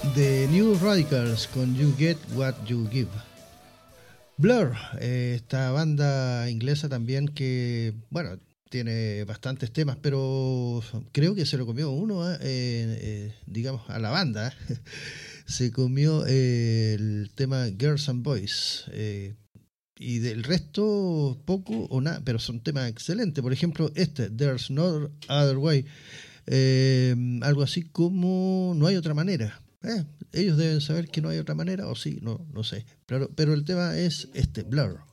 The New Radicals con You Get What You Give. Blur, esta banda inglesa también que, bueno, tiene bastantes temas, pero creo que se lo comió uno, digamos, a la banda. Se comió el tema Girls and Boys. Y del resto, poco o nada, pero son temas excelentes. Por ejemplo, There's No Other Way. Algo así como No hay otra manera. Ellos deben saber que no hay otra manera, o sí, no sé. Pero el tema es Blur.